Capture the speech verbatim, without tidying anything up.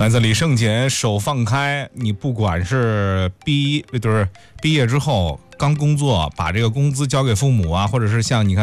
来自李圣杰，手放开。你不管是毕就是毕业之后刚工作，把这个工资交给父母啊，或者是像你看